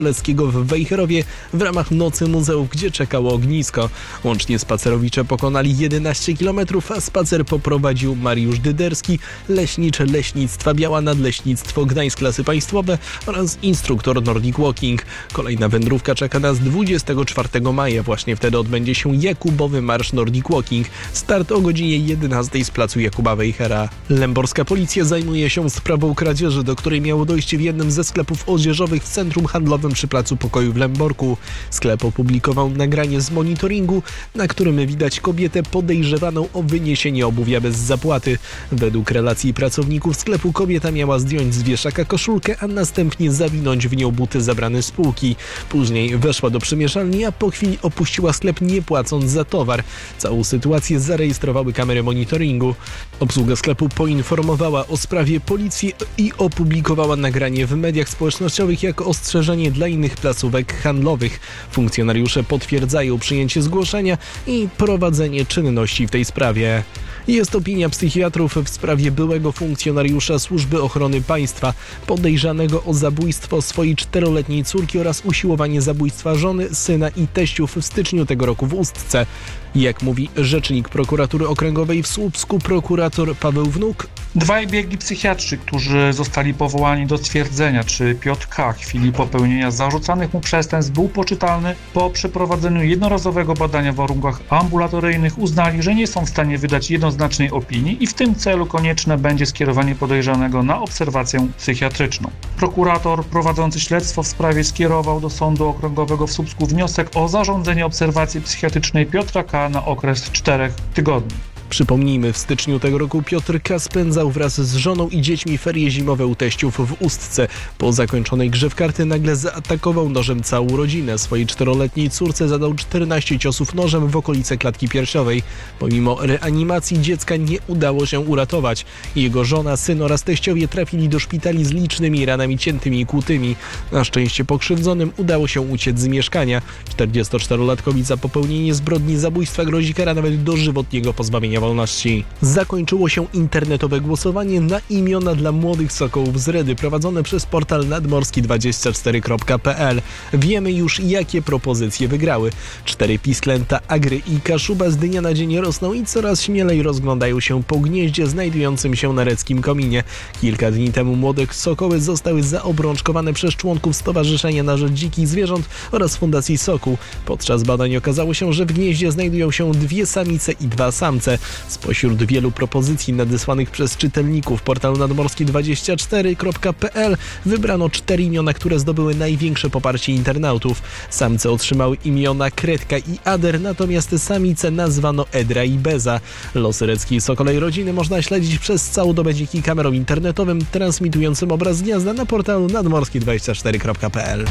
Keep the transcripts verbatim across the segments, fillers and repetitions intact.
Leskiego w Wejherowie w ramach Nocy Muzeów, gdzie czekało ognisko. Łącznie spacerowicze pokonali jedenaście kilometrów, a spacer poprowadził Mariusz Dyderski, leśniczy Leśnictwa Biała Nadleśnictwo Gdańsk Lasy Państwowe oraz instruktor Nordic Walking. Kolejna wędrówka czeka nas dwudziestego czwartego maja. Właśnie wtedy odbędzie się Jakubowy Marsz Nordic Walking. Start o godzinie jedenastej z placu Jakuba Wejhera. Lęborska policja zajmuje się sprawą kradzieży, do której miało dojść w jednym ze sklepów odzieżowych w centrum handlowym przy Placu Pokoju w Lęborku. Sklep opublikował nagranie z monitoringu, na którym widać kobietę podejrzewaną o wyniesienie obuwia bez zapłaty. Według relacji pracowników sklepu kobieta miała zdjąć z wieszaka koszulkę, a następnie zawinąć w nią buty zabrane z półki. Później weszła do przemieszalni, a po chwili opuściła sklep, nie płacąc za towar. Całą sytuację zarejestrowały kamery monitoringu. Obsługa sklepu poinformowała o sprawie policję i opublikowała nagranie w mediach społecznościowych jako ostrzeżenie dla innych placówek handlowych. Funkcjonariusze potwierdzają przyjęcie zgłoszenia i prowadzenie czynności w tej sprawie. Jest opinia psychiatrów w sprawie byłego funkcjonariusza Służby Ochrony Państwa, podejrzanego o zabójstwo swojej czteroletniej córki oraz usiłowanie zabójstwa żony, syna i teściów w styczniu tego roku w Ustce. Jak mówi rzecznik prokuratury okręgowej w Słupsku, prokurator Paweł Wnuk, dwaj biegli psychiatrzy, którzy zostali powołani do stwierdzenia, czy Piotr K. w chwili popełnienia zarzucanych mu przestępstw był poczytalny, po przeprowadzeniu jednorazowego badania w warunkach ambulatoryjnych uznali, że nie są w stanie wydać jednoznacznej opinii i w tym celu konieczne będzie skierowanie podejrzanego na obserwację psychiatryczną. Prokurator prowadzący śledztwo w sprawie skierował do Sądu Okręgowego w Słupsku wniosek o zarządzenie obserwacji psychiatrycznej Piotra K. na okres czterech tygodni. Przypomnijmy, w styczniu tego roku Piotr K. spędzał wraz z żoną i dziećmi ferie zimowe u teściów w Ustce. Po zakończonej grze w karty nagle zaatakował nożem całą rodzinę. Swojej czteroletniej córce zadał czternaście ciosów nożem w okolice klatki piersiowej. Pomimo reanimacji dziecka nie udało się uratować. Jego żona, syn oraz teściowie trafili do szpitali z licznymi ranami ciętymi i kłutymi. Na szczęście pokrzywdzonym udało się uciec z mieszkania. czterdziestoczterolatkowi za popełnienie zbrodni zabójstwa grozi kara nawet dożywotniego pozbawienia wolności. Zakończyło się internetowe głosowanie na imiona dla młodych sokołów z Redy prowadzone przez portal nadmorski dwadzieścia cztery kropka p l. Wiemy już, jakie propozycje wygrały. Cztery pisklęta, agry i kaszuba z dnia na dzień rosną i coraz śmielej rozglądają się po gnieździe znajdującym się na Reckim Kominie. Kilka dni temu młode sokoły zostały zaobrączkowane przez członków Stowarzyszenia na Rzecz Dzikich Zwierząt oraz Fundacji Sokół. Podczas badań okazało się, że w gnieździe znajdują się dwie samice i dwa samce. Spośród wielu propozycji nadesłanych przez czytelników portalu nadmorski dwadzieścia cztery kropka p l wybrano cztery imiona, które zdobyły największe poparcie internautów. Samce otrzymały imiona Kredka i Ader, natomiast samice nazwano Edra i Beza. Losy reckiej sokolej rodziny można śledzić przez całą dobę dzięki kamerom internetowym transmitującym obraz z gniazda na portalu nadmorski dwadzieścia cztery kropka p l.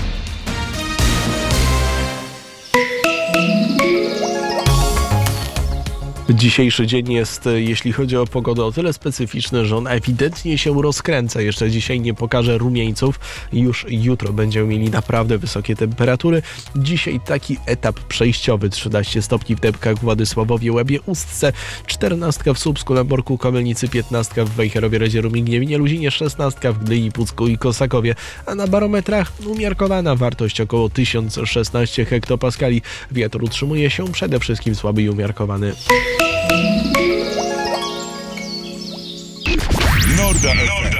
Dzisiejszy dzień jest, jeśli chodzi o pogodę, o tyle specyficzny, że on ewidentnie się rozkręca. Jeszcze dzisiaj nie pokaże rumieńców. Już jutro będziemy mieli naprawdę wysokie temperatury. Dzisiaj taki etap przejściowy. trzynaście stopni w Dębkach, Władysławowie, Łebie, Ustce, czternastka w Słupsku, Lęborku, Komelnicy, piętnastka w Wejherowie, Redzie, Gniewinie, Luzinie, szesnastka w Gdyni, Pucku i Kosakowie. A na barometrach umiarkowana wartość około tysiąc szesnaście hektopaskali. Wiatr utrzymuje się przede wszystkim słaby i umiarkowany. Norda. Norda.